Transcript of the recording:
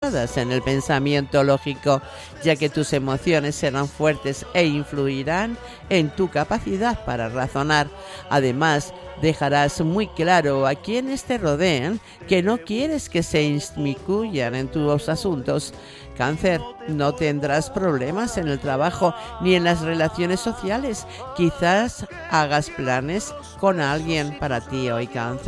basadas en el pensamiento lógico, ya que tus emociones serán fuertes e influirán en tu capacidad para razonar. Además, dejarás muy claro a quienes te rodeen que no quieres que se inmiscuyan en tus asuntos. Cáncer, no tendrás problemas en el trabajo ni en las relaciones sociales. Quizás hagas planes con alguien para ti hoy, Cáncer.